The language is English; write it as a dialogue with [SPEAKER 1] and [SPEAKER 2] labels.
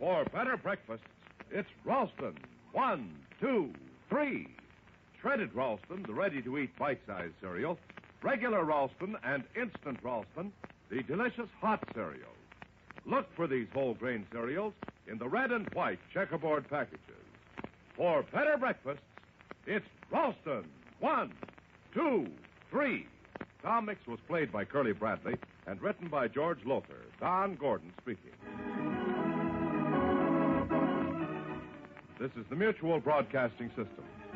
[SPEAKER 1] For better breakfasts, it's Ralston. 1, 2, 3. Shredded Ralston, the ready-to-eat bite-sized cereal. Regular Ralston and instant Ralston, the delicious hot cereal. Look for these whole grain cereals in the red and white checkerboard packages. For better breakfasts, it's Ralston. 1, 2, 3. Tom Mix was played by Curly Bradley and written by George Lothar. Don Gordon speaking. This is the Mutual Broadcasting System.